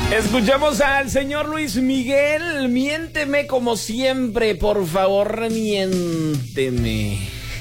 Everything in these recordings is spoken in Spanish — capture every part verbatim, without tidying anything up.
Escuchamos al señor Luis Miguel. Miénteme como siempre, por favor, miénteme.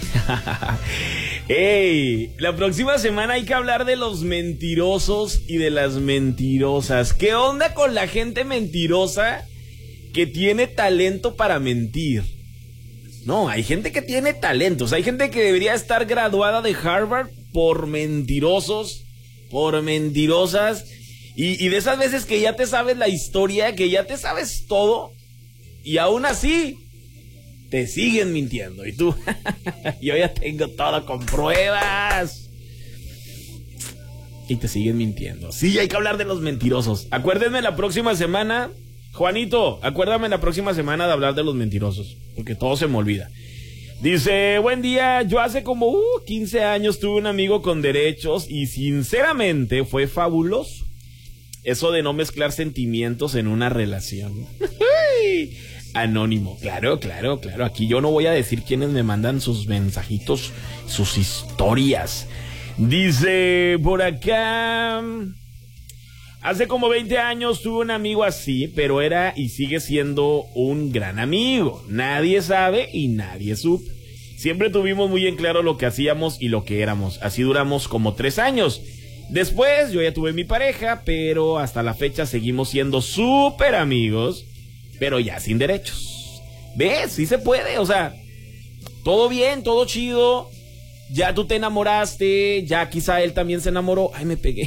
Hey, la próxima semana hay que hablar de los mentirosos y de las mentirosas. ¿Qué onda con la gente mentirosa que tiene talento para mentir? No, hay gente que tiene talentos. Hay gente que debería estar graduada de Harvard por mentirosos, por mentirosas. Y, y de esas veces que ya te sabes la historia, que ya te sabes todo, y aún así te siguen mintiendo. Y tú, yo ya tengo todo con pruebas. Y te siguen mintiendo. Sí, hay que hablar de los mentirosos. Acuérdenme la próxima semana, Juanito, acuérdame la próxima semana de hablar de los mentirosos, porque todo se me olvida. Dice, buen día, yo hace como uh, quince años tuve un amigo con derechos y sinceramente fue fabuloso. Eso de no mezclar sentimientos en una relación. Anónimo, claro, claro, claro. Aquí yo no voy a decir quiénes me mandan sus mensajitos, sus historias. Dice por acá, hace como veinte años tuve un amigo así, pero era y sigue siendo un gran amigo. Nadie sabe y nadie supo. Siempre tuvimos muy en claro lo que hacíamos y lo que éramos. Así duramos como tres años. Después yo ya tuve mi pareja, pero hasta la fecha seguimos siendo súper amigos, pero ya sin derechos. ¿Ves? Sí se puede, o sea, todo bien, todo chido. Ya tú te enamoraste, ya quizá él también se enamoró. Ay, me pegué.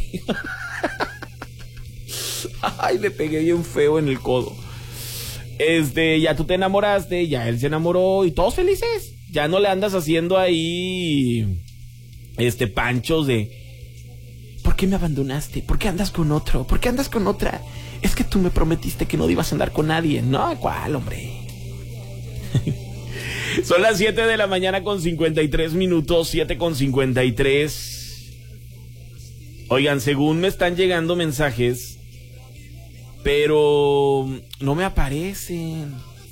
Ay, me pegué bien feo en el codo. Este, ya tú te enamoraste, ya él se enamoró y todos felices. Ya no le andas haciendo ahí, este, panchos de... ¿Por qué me abandonaste? ¿Por qué andas con otro? ¿Por qué andas con otra? Es que tú me prometiste que no ibas a andar con nadie. No, ¿cuál, hombre? Son las siete de la mañana con cincuenta y tres minutos, siete con cincuenta y tres. Oigan, según me están llegando mensajes, pero no me aparecen.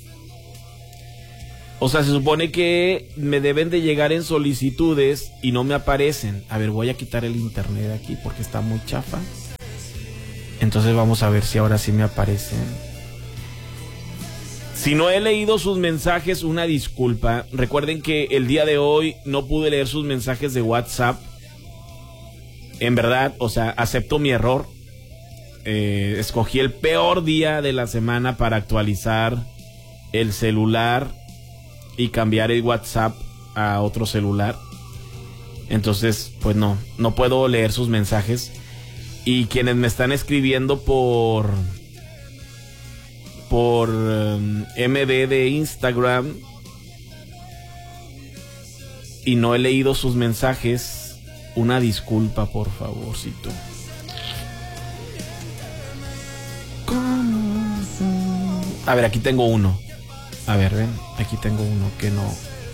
O sea, se supone que me deben de llegar en solicitudes y no me aparecen. A ver, voy a quitar el internet aquí porque está muy chafa. Entonces vamos a ver si ahora sí me aparecen. Si no he leído sus mensajes, una disculpa. Recuerden que el día de hoy no pude leer sus mensajes de WhatsApp. En verdad, o sea, acepto mi error. Eh, escogí el peor día de la semana para actualizar el celular y cambiar el WhatsApp a otro celular. Entonces, pues no, no puedo leer sus mensajes. Y quienes me están escribiendo por por um, M D de Instagram y no he leído sus mensajes, una disculpa, por favorcito. A ver, aquí tengo uno. A ver, ven, aquí tengo uno que no.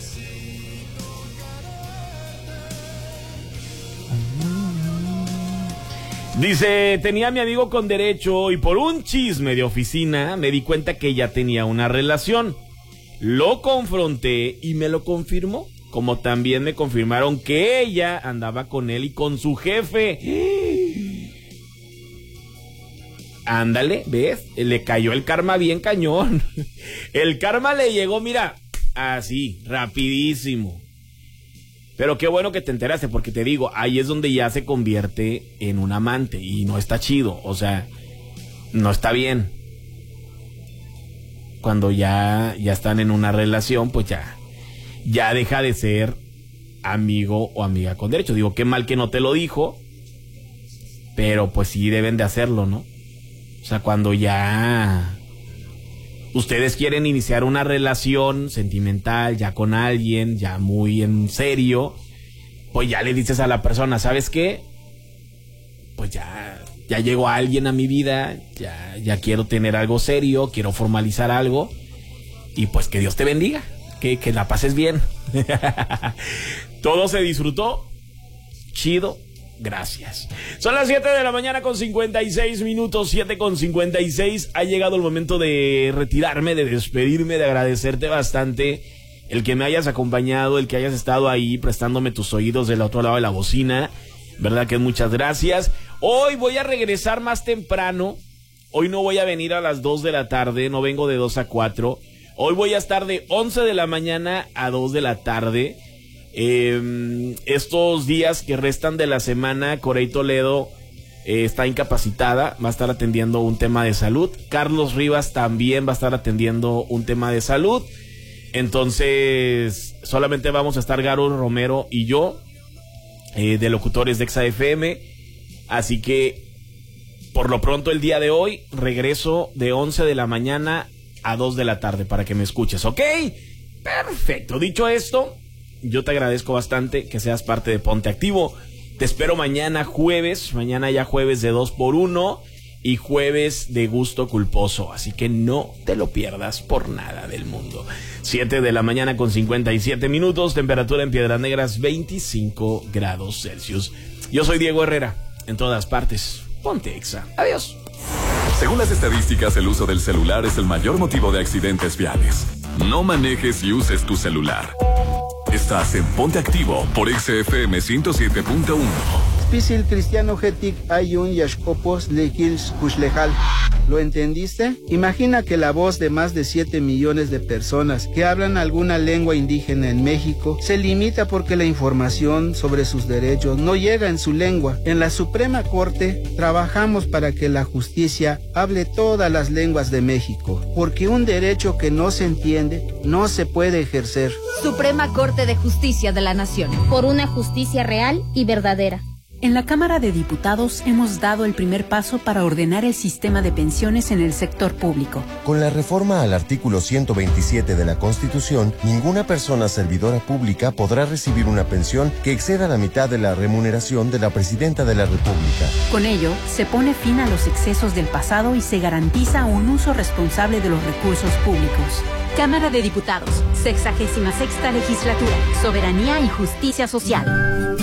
Dice, tenía a mi amigo con derecho y por un chisme de oficina me di cuenta que ella tenía una relación. Lo confronté y me lo confirmó. Como también me confirmaron que ella andaba con él y con su jefe. Ándale, ¿ves? Le cayó el karma bien cañón. El karma le llegó, mira, así, rapidísimo. Pero qué bueno que te enteraste, porque te digo, ahí es donde ya se convierte en un amante y no está chido, o sea, no está bien. Cuando ya, ya están en una relación, pues ya, ya deja de ser amigo o amiga con derecho. Digo, qué mal que no te lo dijo, pero pues sí deben de hacerlo, ¿no? O sea, cuando ya ustedes quieren iniciar una relación sentimental, ya con alguien, ya muy en serio, pues ya le dices a la persona, ¿sabes qué? Pues ya, ya llegó alguien a mi vida, ya, ya quiero tener algo serio, quiero formalizar algo, y pues que Dios te bendiga, que, que la pases bien. Todo se disfrutó, chido. Gracias. Son las siete de la mañana con cincuenta y seis minutos, siete con cincuenta y seis. Ha llegado el momento de retirarme, de despedirme, de agradecerte bastante el que me hayas acompañado, el que hayas estado ahí prestándome tus oídos del otro lado de la bocina. Verdad que muchas gracias. Hoy voy a regresar más temprano. hoy no voy a venir a las dos de la tarde, no vengo de dos a cuatro. Hoy voy a estar de once de la mañana a dos de la tarde. Eh, estos días que restan de la semana, Corey Toledo eh, está incapacitada, va a estar atendiendo un tema de salud. Carlos Rivas también va a estar atendiendo un tema de salud. Entonces, solamente vamos a estar Garo Romero y yo, eh, de locutores de Exa F M. Así que, por lo pronto, el día de hoy, regreso de once de la mañana a dos de la tarde para que me escuches, ¿ok? Perfecto. Dicho esto, yo te agradezco bastante que seas parte de Ponte Activo. Te espero mañana jueves, mañana ya jueves de dos por uno y jueves de gusto culposo. Así que no te lo pierdas por nada del mundo. siete de la mañana con cincuenta y siete minutos, temperatura en Piedras Negras veinticinco grados Celsius. Yo soy Diego Herrera, en todas partes. Ponte Exa. Adiós. Según las estadísticas, el uso del celular es el mayor motivo de accidentes viales. No manejes y uses tu celular. Estás en Ponte Activo por Exa F M ciento siete punto uno. Pisil cristiano getic ayun yashkopos lejils kuslejal. ¿Lo entendiste? Imagina que la voz de más de siete millones de personas que hablan alguna lengua indígena en México se limita porque la información sobre sus derechos no llega en su lengua. En la Suprema Corte trabajamos para que la justicia hable todas las lenguas de México, porque un derecho que no se entiende no se puede ejercer. Suprema Corte de Justicia de la Nación. Por una justicia real y verdadera. En la Cámara de Diputados hemos dado el primer paso para ordenar el sistema de pensiones en el sector público. Con la reforma al artículo ciento veintisiete de la Constitución, ninguna persona servidora pública podrá recibir una pensión que exceda la mitad de la remuneración de la Presidenta de la República. Con ello, se pone fin a los excesos del pasado y se garantiza un uso responsable de los recursos públicos. Cámara de Diputados, sexagésima sexta legislatura, soberanía y justicia social.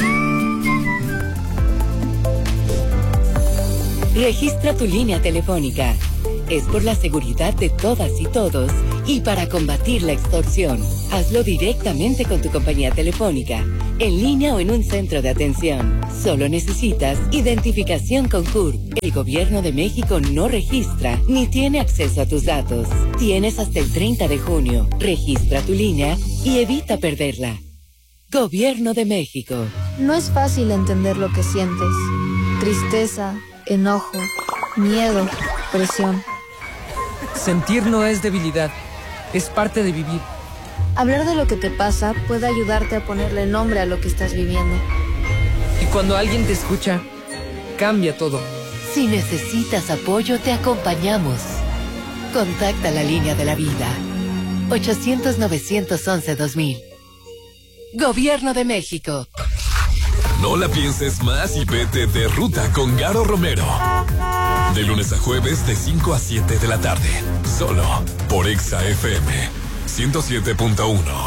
Registra tu línea telefónica. Es por la seguridad de todas y todos y para combatir la extorsión. Hazlo directamente con tu compañía telefónica, en línea o en un centro de atención. Solo necesitas identificación con C U R P. El Gobierno de México no registra ni tiene acceso a tus datos. Tienes hasta el treinta de junio. Registra tu línea y evita perderla. Gobierno de México. No es fácil entender lo que sientes. Tristeza, enojo, miedo, presión. Sentir no es debilidad, es parte de vivir. Hablar de lo que te pasa puede ayudarte a ponerle nombre a lo que estás viviendo. Y cuando alguien te escucha, cambia todo. Si necesitas apoyo, te acompañamos. Contacta la línea de la vida. ochocientos, novecientos once, dos mil. Gobierno de México. No la pienses más y vete de ruta con Garo Romero. De lunes a jueves de cinco a siete de la tarde. Solo por Exa F M ciento siete punto uno.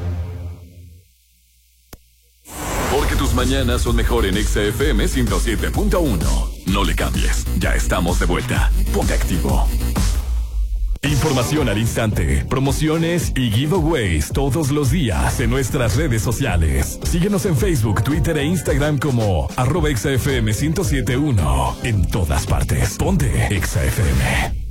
Porque tus mañanas son mejor en Exa F M ciento siete punto uno. No le cambies. Ya estamos de vuelta. Ponte Activo. Información al instante, promociones y giveaways todos los días en nuestras redes sociales. Síguenos en Facebook, Twitter e Instagram como arroba Exa F M ciento siete punto uno. En todas partes. Ponte Exa F M.